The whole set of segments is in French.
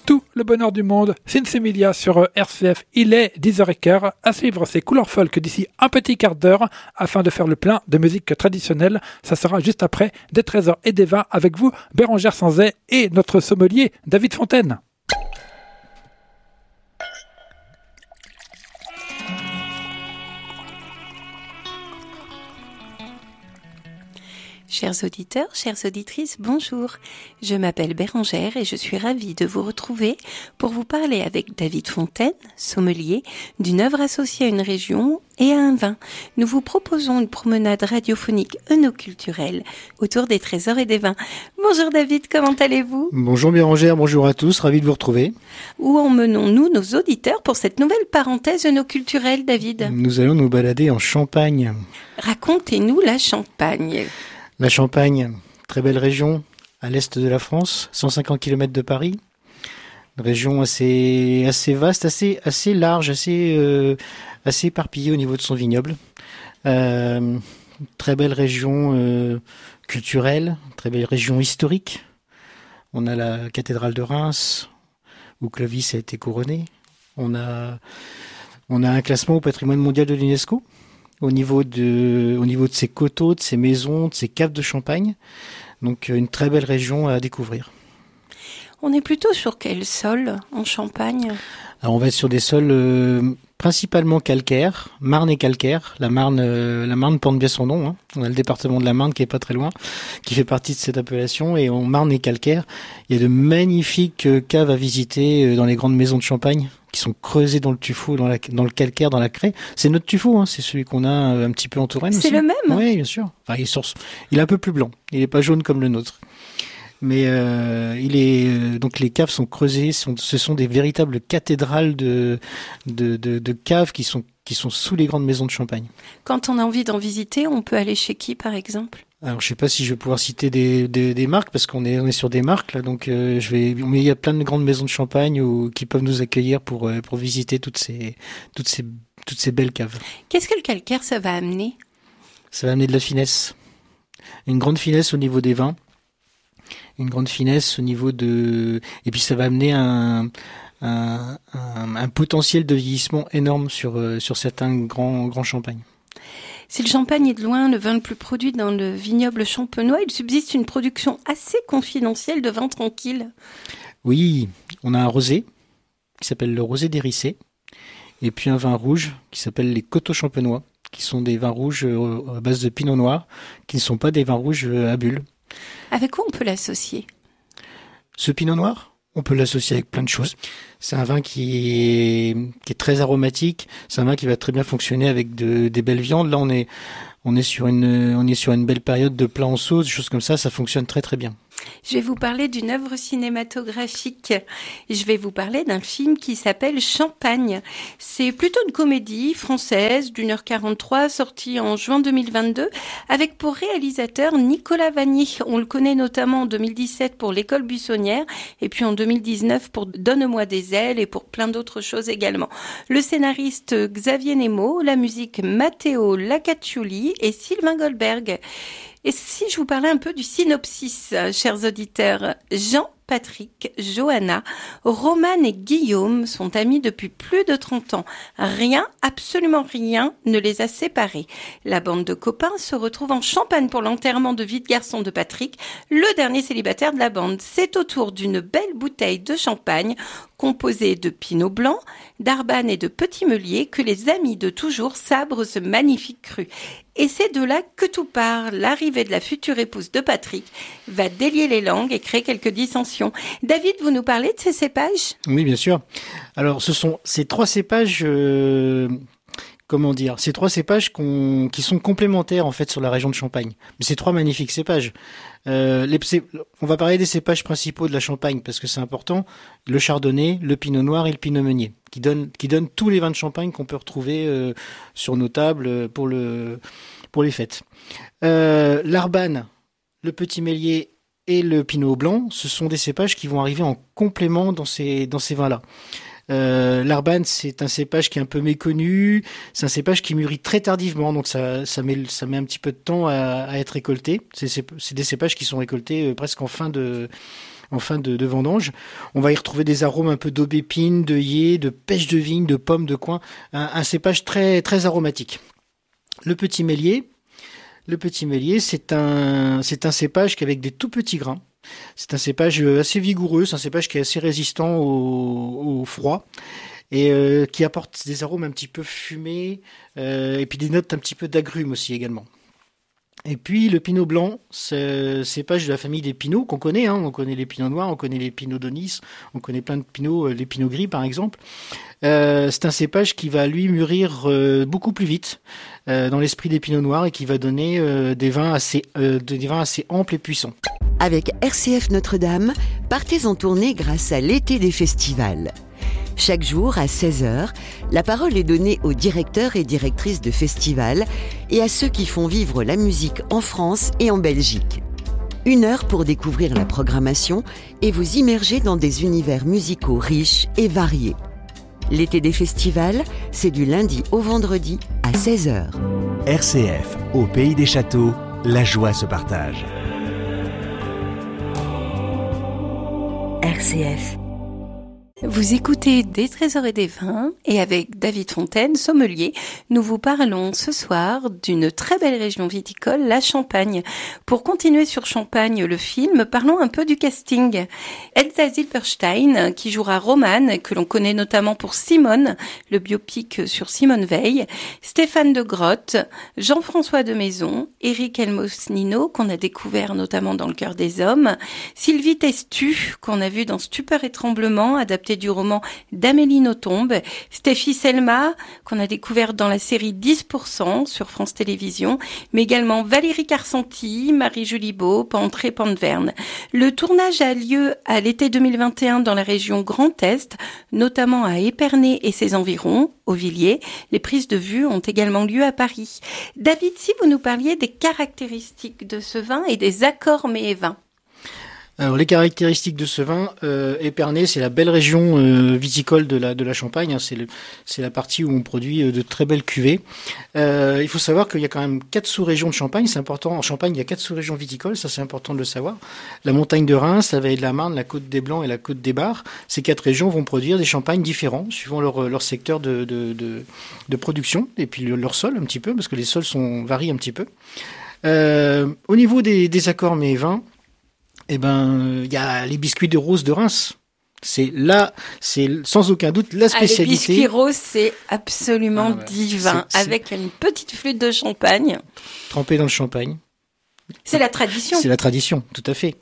Tout le bonheur du monde, Sinsemilia sur RCF, il est 10h15, à suivre ces couleurs folk d'ici un petit quart d'heure afin de faire le plein de musique traditionnelle. Ça sera juste après des trésors et des vins avec vous, Bérengère Sanzay et notre sommelier David Fontaine. Chers auditeurs, chères auditrices, bonjour. Je m'appelle Bérengère et je suis ravie de vous retrouver pour vous parler avec David Fontaine, sommelier, d'une œuvre associée à une région et à un vin. Nous vous proposons une promenade radiophonique œnoculturelle autour des trésors et des vins. Bonjour David, comment allez-vous ? Bonjour Bérengère, bonjour à tous, ravi de vous retrouver. Où emmenons-nous nos auditeurs pour cette nouvelle parenthèse œnoculturelle, David ? Nous allons nous balader en Champagne. Racontez-nous la Champagne. La Champagne, très belle région, à l'est de la France, 150 km de Paris. Une région assez vaste, assez large, assez éparpillée au niveau de son vignoble. Très belle région culturelle, très belle région historique. On a la cathédrale de Reims, où Clovis a été couronné. On a un classement au patrimoine mondial de l'UNESCO. Au niveau de ses coteaux, de ses maisons, de ses caves de champagne. Donc une très belle région à découvrir. On est plutôt sur quel sol en Champagne ? Alors on va être sur des sols principalement calcaires, Marne et calcaire. La Marne porte bien son nom. Hein. On a le département de la Marne qui est pas très loin, qui fait partie de cette appellation. Et en Marne et calcaire, il y a de magnifiques caves à visiter dans les grandes maisons de Champagne, qui sont creusés dans le tuffeau, dans le calcaire, dans la craie. C'est notre tuffeau, hein, c'est celui qu'on a un petit peu en Touraine aussi. C'est le même ? Oui, bien sûr. Enfin, il est un peu plus blanc, il n'est pas jaune comme le nôtre. Mais donc les caves sont creusées, ce sont des véritables cathédrales de caves qui sont sous les grandes maisons de Champagne. Quand on a envie d'en visiter, on peut aller chez qui par exemple ? Alors je sais pas si je vais pouvoir citer des marques parce qu'on est sur des marques là, donc mais il y a plein de grandes maisons de Champagne qui peuvent nous accueillir pour visiter toutes ces belles caves. Qu'est-ce que le calcaire ça va amener ? Ça va amener de la finesse, une grande finesse au niveau des vins, une grande finesse au niveau et puis ça va amener un potentiel de vieillissement énorme sur certains grands champagnes. Si le Champagne est de loin le vin le plus produit dans le vignoble champenois, il subsiste une production assez confidentielle de vin tranquille. Oui, on a un rosé qui s'appelle le rosé d'Hérissé, et puis un vin rouge qui s'appelle les coteaux champenois, qui sont des vins rouges à base de pinot noir, qui ne sont pas des vins rouges à bulles. Avec quoi on peut l'associer ? Ce pinot noir ? On peut l'associer avec plein de choses. C'est un vin qui est très aromatique. C'est un vin qui va très bien fonctionner avec des belles viandes. Là, on est sur une belle période de plats en sauce, des choses comme ça. Ça fonctionne très très bien. Je vais vous parler d'une œuvre cinématographique. Je vais vous parler d'un film qui s'appelle Champagne. C'est plutôt une comédie française d'1h43 sortie en juin 2022 avec pour réalisateur Nicolas Vanier. On le connaît notamment en 2017 pour L'école buissonnière et puis en 2019 pour Donne-moi des ailes et pour plein d'autres choses également. Le scénariste Xavier Nemo, la musique Matteo Lacaccioli et Sylvain Goldberg. Et si je vous parlais un peu du synopsis, chers auditeurs, Jean, Patrick, Johanna, Romane et Guillaume sont amis depuis plus de 30 ans. Rien, absolument rien, ne les a séparés. La bande de copains se retrouve en Champagne pour l'enterrement de vie de garçon de Patrick, le dernier célibataire de la bande. C'est autour d'une belle bouteille de champagne composée de pinot blanc, d'arbane et de petit meunier que les amis de toujours sabrent ce magnifique cru. Et c'est de là que tout part. L'arrivée de la future épouse de Patrick va délier les langues et créer quelques dissensions. David, vous nous parlez de ces cépages ? Oui, bien sûr. Alors, ce sont ces trois cépages, ces trois cépages qui sont complémentaires en fait sur la région de Champagne. Mais c'est trois magnifiques cépages. On va parler des cépages principaux de la Champagne parce que c'est important. Le chardonnay, le pinot noir et le pinot meunier, qui donnent tous les vins de Champagne qu'on peut retrouver sur nos tables pour les fêtes. L'arbane, le petit meslier et le pinot blanc, ce sont des cépages qui vont arriver en complément dans ces vins-là. L'arbane, c'est un cépage qui est un peu méconnu. C'est un cépage qui mûrit très tardivement, donc ça met un petit peu de temps à être récolté. C'est des cépages qui sont récoltés presque en fin de en fin de vendange. On va y retrouver des arômes un peu d'aubépine, d'œillet, de pêche de vigne, de pommes, de coin. Un cépage très, très aromatique. Le petit mélier, c'est un cépage qui avec des tout petits grains. C'est un cépage assez vigoureux, c'est un cépage qui est assez résistant au froid et qui apporte des arômes un petit peu fumés et puis des notes un petit peu d'agrumes aussi également. Et puis le pinot blanc, c'est cépage de la famille des pinots qu'on connaît, on connaît les pinots noirs, on connaît les pinots de Nice, on connaît plein de pinots, les pinots gris par exemple. C'est un cépage qui va lui mûrir beaucoup plus vite dans l'esprit des pinots noirs et qui va donner des vins assez amples et puissants. Avec RCF Notre-Dame, partez en tournée grâce à l'été des festivals. Chaque jour, à 16h, la parole est donnée aux directeurs et directrices de festivals et à ceux qui font vivre la musique en France et en Belgique. 1 heure pour découvrir la programmation et vous immerger dans des univers musicaux riches et variés. L'été des festivals, c'est du lundi au vendredi à 16h. RCF, au pays des châteaux, la joie se partage. RCF. Vous écoutez Des Trésors et des Vins et avec David Fontaine, sommelier, nous vous parlons ce soir d'une très belle région viticole, la Champagne. Pour continuer sur Champagne, le film, parlons un peu du casting. Elsa Zilberstein, qui jouera Romane, que l'on connaît notamment pour Simone, le biopic sur Simone Veil, Stéphane de Grotte, Jean-François de Maison, Éric Elmosnino, qu'on a découvert notamment dans Le Cœur des Hommes, Sylvie Testu, qu'on a vu dans Stupeur et Tremblement, adapté du roman d'Amélie Nothomb, Stéphie Selma, qu'on a découvert dans la série 10% sur France Télévisions, mais également Valérie Carcenti, Marie-Julie Beau, Pantré Panverne. Le tournage a lieu à l'été 2021 dans la région Grand Est, notamment à Épernay et ses environs, au Villiers. Les prises de vue ont également lieu à Paris. David, si vous nous parliez des caractéristiques de ce vin et des accords mets et vins. Alors les caractéristiques de ce vin, Épernay, c'est la belle région viticole de la Champagne. C'est la partie où on produit de très belles cuvées. Il faut savoir qu'il y a quand même 4 sous-régions de Champagne. C'est important. En Champagne, il y a 4 sous-régions viticoles. Ça, c'est important de le savoir. La montagne de Reims, la vallée de la Marne, la côte des Blancs et la côte des Bars. Ces 4 régions vont produire des champagnes différents suivant leur secteur de production et puis leur sol un petit peu, parce que les sols varient un petit peu. Au niveau des accords mets et vins, il y a les biscuits de rose de Reims. C'est sans aucun doute la spécialité. Les biscuits roses, c'est absolument divin, avec une petite flûte de champagne. Trempée dans le champagne. C'est la tradition. C'est la tradition, tout à fait.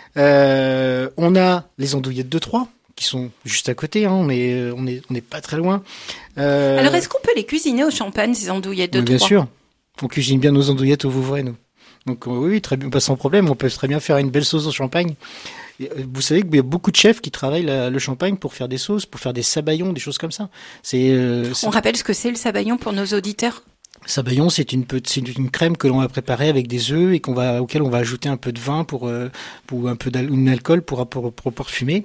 On a les andouillettes de Troyes, qui sont juste à côté, on n'est pas très loin. Alors, est-ce qu'on peut les cuisiner au champagne, ces andouillettes de Troyes ? Bien sûr. On cuisine bien nos andouillettes au Vouvray, nous. Donc oui, très bien, pas sans problème. On peut très bien faire une belle sauce au champagne. Vous savez qu'il y a beaucoup de chefs qui travaillent le champagne pour faire des sauces, pour faire des sabayons, des choses comme ça. On rappelle ce que c'est le sabayon pour nos auditeurs. Sabayon, c'est une crème que l'on va préparer avec des œufs et auquel on va ajouter un peu de vin pour un peu d'alcool pour parfumer.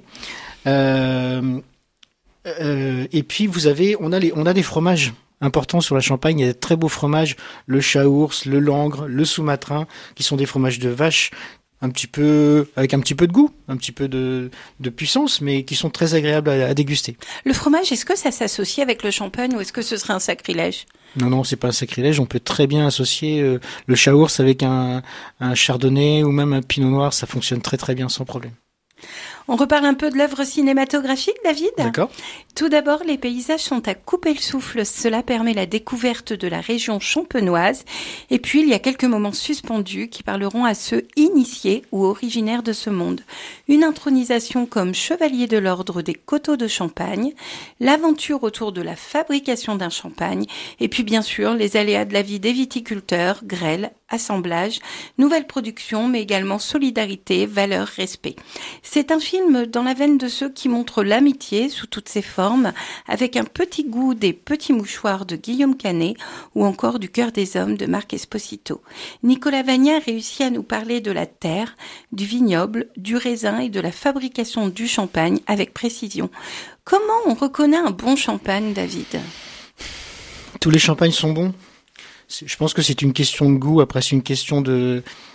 Et puis on a des fromages importants sur la Champagne. Il y a de très beaux fromages, le Chaours, le Langres, le Soumatrin, qui sont des fromages de vache avec un petit peu de goût, un petit peu de puissance, mais qui sont très agréables à déguster. Le fromage, est-ce que ça s'associe avec le champagne ou est-ce que ce serait un sacrilège ? Non, c'est pas un sacrilège. On peut très bien associer le Chaours avec un chardonnay ou même un pinot noir. Ça fonctionne très très bien sans problème. On reparle un peu de l'œuvre cinématographique, David ? D'accord. Tout d'abord, les paysages sont à couper le souffle. Cela permet la découverte de la région champenoise. Et puis, il y a quelques moments suspendus qui parleront à ceux initiés ou originaires de ce monde. Une intronisation comme chevalier de l'ordre des coteaux de Champagne, l'aventure autour de la fabrication d'un champagne, et puis bien sûr, les aléas de la vie des viticulteurs, grêle, assemblage, nouvelle production, mais également solidarité, valeur, respect. C'est un film dans la veine de ceux qui montrent l'amitié sous toutes ses formes, avec un petit goût des Petits Mouchoirs de Guillaume Canet ou encore du Cœur des Hommes de Marc Esposito. Nicolas Vagnin réussit à nous parler de la terre, du vignoble, du raisin et de la fabrication du champagne avec précision. Comment on reconnaît un bon champagne, David ? Tous les champagnes sont bons. Je pense que c'est une question de goût. Après, c'est une question de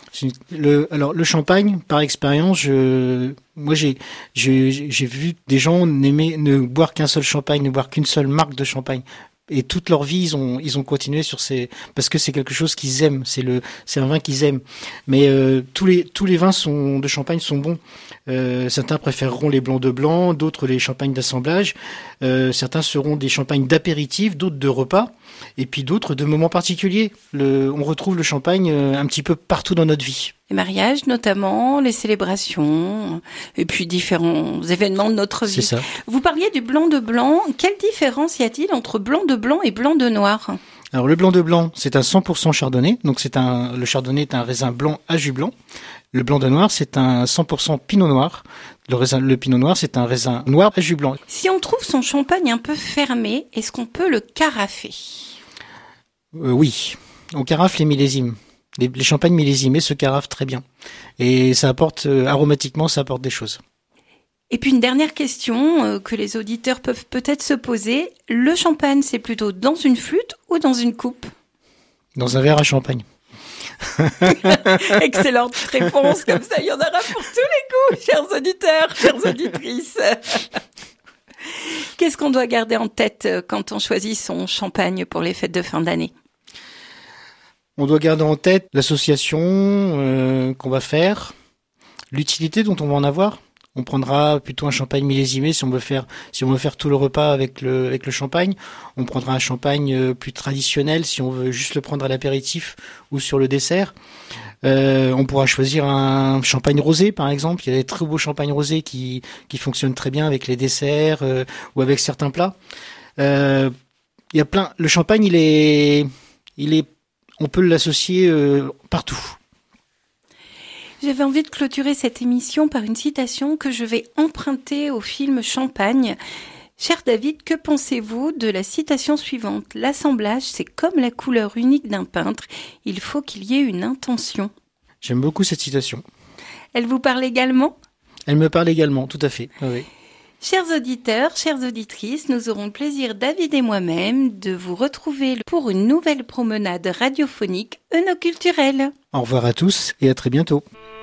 Alors le champagne, par expérience, moi j'ai vu des gens ne boire qu'un seul champagne, ne boire qu'une seule marque de champagne. Et toute leur vie, ils ont continué parce que c'est quelque chose qu'ils aiment. C'est un vin qu'ils aiment. Mais tous les vins de champagne sont bons. Certains préféreront les blancs de blanc, d'autres les champagnes d'assemblage. Certains seront des champagnes d'apéritif, d'autres de repas, et puis d'autres de moments particuliers. On retrouve le champagne un petit peu partout dans notre vie. Les mariages notamment, les célébrations, et puis différents événements de notre vie. C'est ça. Vous parliez du blanc de blanc. Quelle différence y a-t-il entre blanc de blanc et blanc de noir ? Alors le blanc de blanc, c'est un 100% chardonnay. Donc le chardonnay est un raisin blanc à jus blanc. Le blanc de noir, c'est un 100% pinot noir. Le pinot noir, c'est un raisin noir à jus blanc. Si on trouve son champagne un peu fermé, est-ce qu'on peut le carafer ? Oui, on carafe les millésimes. Les champagnes millésimés se carafent très bien. Et ça apporte, aromatiquement, ça apporte des choses. Et puis une dernière question que les auditeurs peuvent peut-être se poser. Le champagne, c'est plutôt dans une flûte ou dans une coupe ? Dans un verre à champagne. Excellente réponse, comme ça il y en aura pour tous les goûts, chers auditeurs, chères auditrices. Qu'est-ce qu'on doit garder en tête quand on choisit son champagne pour les fêtes de fin d'année ? On doit garder en tête l'association qu'on va faire, l'utilité dont on va en avoir. On prendra plutôt un champagne millésimé si on veut faire tout le repas avec le champagne. On prendra un champagne plus traditionnel si on veut juste le prendre à l'apéritif ou sur le dessert. On pourra choisir un champagne rosé par exemple. Il y a des très beaux champagnes rosés qui fonctionnent très bien avec les desserts ou avec certains plats. Il y a plein. Le champagne, on peut l'associer partout. J'avais envie de clôturer cette émission par une citation que je vais emprunter au film Champagne. Cher David, que pensez-vous de la citation suivante ? L'assemblage, c'est comme la couleur unique d'un peintre. Il faut qu'il y ait une intention. J'aime beaucoup cette citation. Elle vous parle également ? Elle me parle également, tout à fait. Oui. Chers auditeurs, chères auditrices, nous aurons le plaisir, David et moi-même, de vous retrouver pour une nouvelle promenade radiophonique œnoculturelle. Au revoir à tous et à très bientôt.